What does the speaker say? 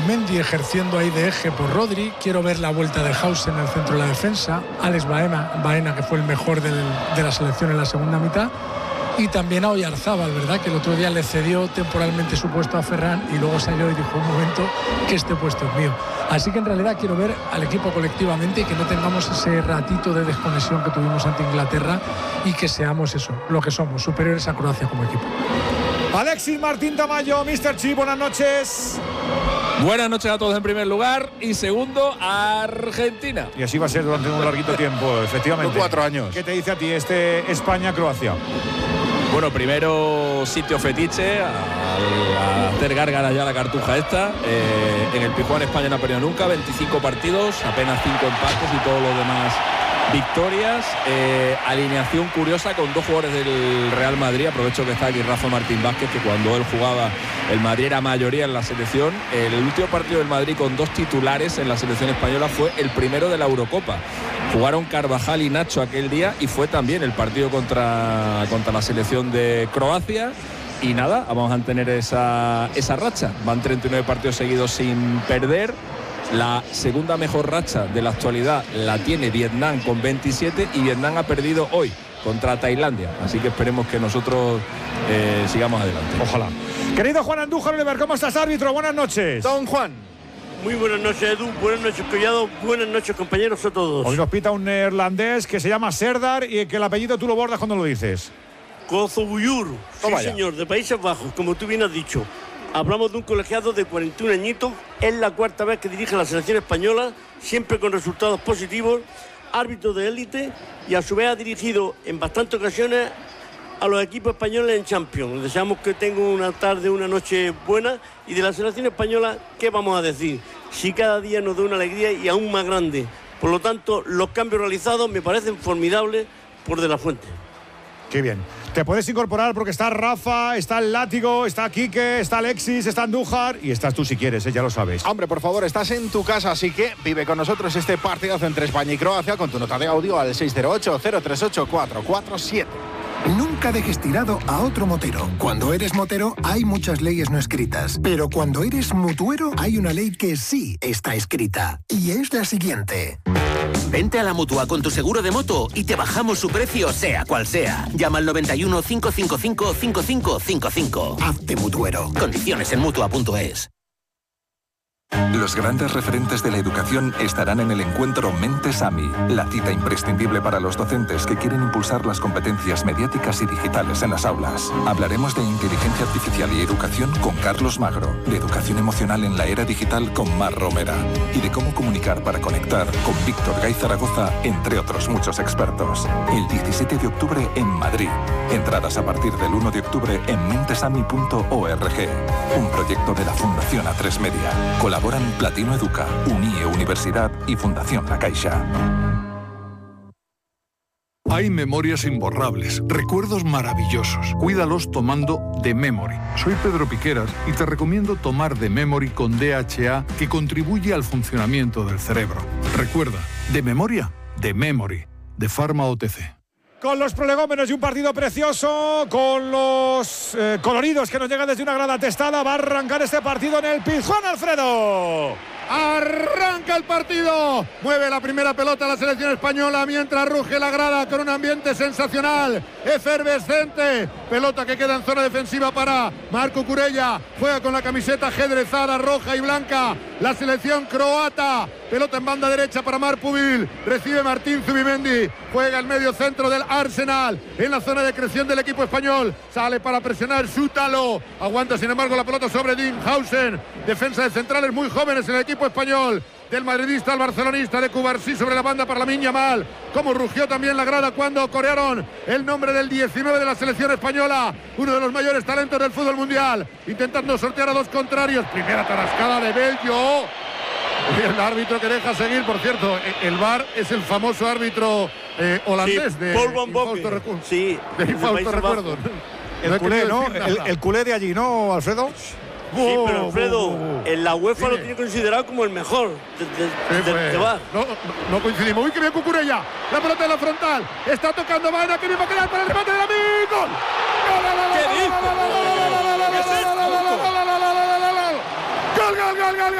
Zubimendi ejerciendo ahí de eje por Rodri. Quiero ver la vuelta de Hausen en el centro de la defensa. Alex Baena, que fue el mejor de la selección en la segunda mitad. Y también a Oyarzábal, ¿verdad? Que el otro día le cedió temporalmente su puesto a Ferran y luego salió y dijo un momento que este puesto es mío. Así que en realidad quiero ver al equipo colectivamente y que no tengamos ese ratito de desconexión que tuvimos ante Inglaterra y que seamos eso, lo que somos, superiores a Croacia como equipo. Alexis Martín Tamayo, Mr. Chip, buenas noches. Buenas noches a todos en primer lugar y segundo, Argentina. Y así va a ser durante un larguito tiempo, efectivamente. 4 años. ¿Qué te dice a ti España-Croacia? Bueno, primero sitio fetiche, al hacer gárgara ya la cartuja esta. En el Pijuán España no ha perdido nunca, 25 partidos, apenas 5 empates y todo lo demás victorias. Alineación curiosa con 2 jugadores del Real Madrid. Aprovecho que está aquí Rafa Martín Vázquez, que cuando él jugaba el Madrid era mayoría en la selección. El último partido del Madrid con 2 titulares en la selección española fue el primero de la Eurocopa. Jugaron Carvajal y Nacho aquel día y fue también el partido contra la selección de Croacia. Y nada, vamos a tener esa racha. Van 39 partidos seguidos sin perder. La segunda mejor racha de la actualidad la tiene Vietnam con 27 y Vietnam ha perdido hoy contra Tailandia. Así que esperemos que nosotros sigamos adelante. Ojalá. Querido Juan Andújar Oliver, ¿cómo estás, árbitro? Buenas noches. Don Juan. Muy buenas noches, Edu. Buenas noches, Collado. Buenas noches, compañeros, a todos. Hoy nos pita un neerlandés que se llama Serdar y que el apellido tú lo bordas cuando lo dices. Kozobuyur. Sí, señor, de Países Bajos, como tú bien has dicho. Hablamos de un colegiado de 41 añitos. Es la 4ª vez que dirige la selección española, siempre con resultados positivos. Árbitro de élite y a su vez ha dirigido en bastantes ocasiones a los equipos españoles en Champions. Les deseamos que tengan una tarde, una noche buena. Y de la selección española, ¿qué vamos a decir? Si cada día nos da una alegría y aún más grande. Por lo tanto, los cambios realizados me parecen formidables por De la Fuente. Qué bien. Te puedes incorporar porque está Rafa, está el Látigo, está Quique, está Alexis, está Andújar y estás tú si quieres, ya lo sabes. Hombre, por favor, estás en tu casa, así que vive con nosotros este partidazo entre España y Croacia con tu nota de audio al 608-038-447. Nunca dejes tirado a otro motero. Cuando eres motero hay muchas leyes no escritas, pero cuando eres mutuero hay una ley que sí está escrita y es la siguiente. Vente a la Mutua con tu seguro de moto y te bajamos su precio sea cual sea. Llama al 91 555 5555. Hazte mutuero. Condiciones en Mutua.es. Los grandes referentes de la educación estarán en el encuentro Mentes AMI, la cita imprescindible para los docentes que quieren impulsar las competencias mediáticas y digitales en las aulas. Hablaremos de inteligencia artificial y educación con Carlos Magro, de educación emocional en la era digital con Mar Romera y de cómo comunicar para conectar con Víctor Gay Zaragoza, entre otros muchos expertos. El 17 de octubre en Madrid. Entradas a partir del 1 de octubre en mentesami.org. Un proyecto de la Fundación A3 Media. Colaboran Platino Educa, UNIE Universidad y Fundación La Caixa. Hay memorias imborrables, recuerdos maravillosos. Cuídalos tomando The Memory. Soy Pedro Piqueras y te recomiendo tomar The Memory con DHA, que contribuye al funcionamiento del cerebro. Recuerda, de memoria, The Memory, de Pharma OTC. Con los prolegómenos y un partido precioso, con los coloridos que nos llegan desde una grada testada, va a arrancar este partido en el Pizjuán, Alfredo. Arranca el partido, mueve la primera pelota la selección española mientras ruge la grada con un ambiente sensacional, efervescente, pelota que queda en zona defensiva para Marco Curella, juega con la camiseta ajedrezada roja y blanca, la selección croata, pelota en banda derecha para Marpubil, recibe Martín Zubimendi, juega el medio centro del Arsenal, en la zona de creación del equipo español, sale para presionar Sútalo, aguanta sin embargo la pelota sobre Dean Hausen, defensa de centrales muy jóvenes en el equipo español, del madridista al barcelonista, de Cubarsí sobre la banda para Lamine Yamal, como rugió también la grada cuando corearon el nombre del 19 de la selección española, uno de los mayores talentos del fútbol mundial, intentando sortear a dos contrarios, primera tarascada de Bello, el árbitro que deja seguir, por cierto, el VAR es el famoso árbitro holandés, sí, de Paul Van Bommel, sí, de infausto recuerdo. El culé, ¿no? El culé de allí, ¿no, Alfredo? Sí, pero Alfredo, en la UEFA lo tiene considerado como el mejor de VAR. No coincidimos. Uy, que bien Cucurella. La pelota en la frontal. Está tocando Baena, que bien va a quedar para el remate de David. ¡Gol! ¿Qué dices? ¡Gol, gol, gol, gol!